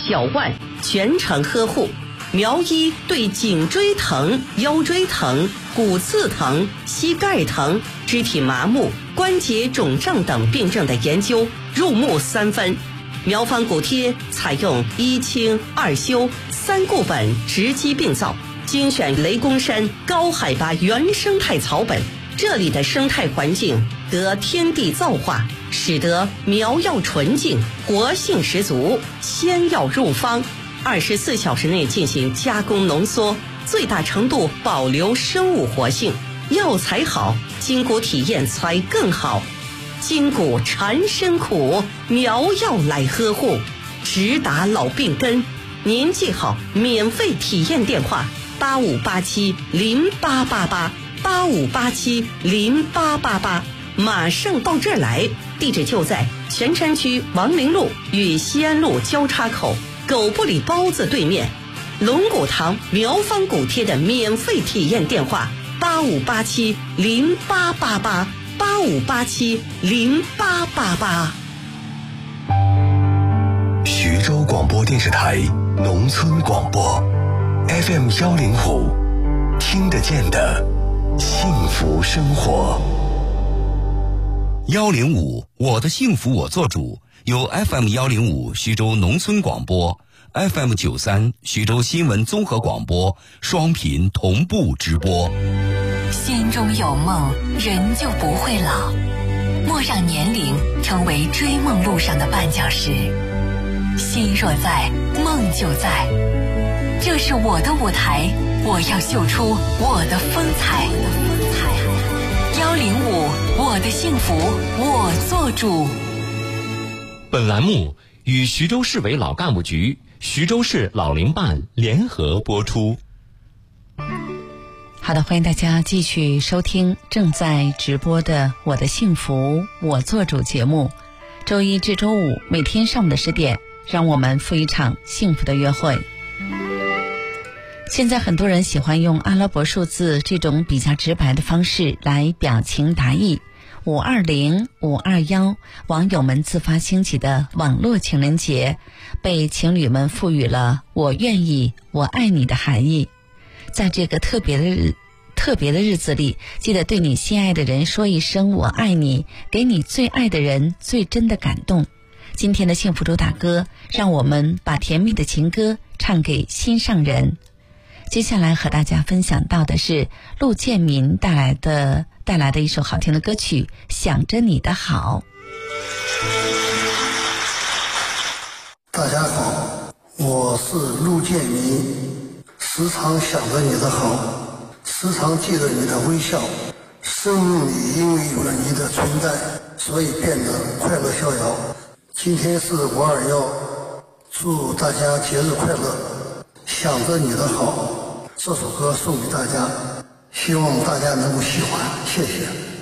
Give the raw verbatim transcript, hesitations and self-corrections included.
脚腕全程呵护。苗医对颈椎疼、腰椎疼、骨刺疼、膝盖疼、肢体麻木、关节肿胀等病症的研究入木三分。苗方骨贴采用一清二修三固本直击病灶，精选雷公山高海拔原生态草本，这里的生态环境得天地造化，使得苗药纯净，活性十足，鲜药入方，二十四小时内进行加工浓缩，最大程度保留生物活性。药材好，筋骨体验才更好。筋骨缠身苦，苗药来呵护，直达老病根。您记好免费体验电话：八五八七零八八八，八五八七零八八八。马上到这儿来，地址就在泉山区王陵路与西安路交叉口狗不理包子对面。龙骨堂苗方骨贴的免费体验电话：八五八七零八八八，八五八七零八八八。 徐州广播电视台农村广播 F M 幺零五，听得见的幸福生活。 幺零五，我的幸福我做主，由 F M 幺零五徐州农村广播、F M 九三徐州新闻综合广播双频同步直播。 心中有梦，人就不会老。莫让年龄成为追梦路上的绊脚石。心若在，梦就在。这是我的舞台，我要秀出我的风采。幺零五，我的幸福我做主。 本栏目与徐州市委老干部局、徐州市老龄办联合播出。 好的，欢迎大家继续收听正在直播的我的幸福我做主节目。周一至周五每天上午的十点，让我们赴一场幸福的约会。现在很多人喜欢用阿拉伯数字这种比较直白的方式来表情达意。五二零、五二一，网友们自发兴起的网络情人节，被情侣们赋予了我愿意、我爱你的含义。在这个特别的日特别的日子里，记得对你心爱的人说一声我爱你，给你最爱的人最真的感动。今天的幸福主打歌，让我们把甜蜜的情歌唱给心上人。接下来和大家分享到的是陆建民带来的带来的一首好听的歌曲《想着你的好》。 大家好，我是陆建民，时常想着你的好，时常记得你的微笑。生命里因为有了你的存在，所以变得快乐逍遥。今天是五二幺，祝大家节日快乐。想着你的好，这首歌送给大家，希望大家能够喜欢，谢谢。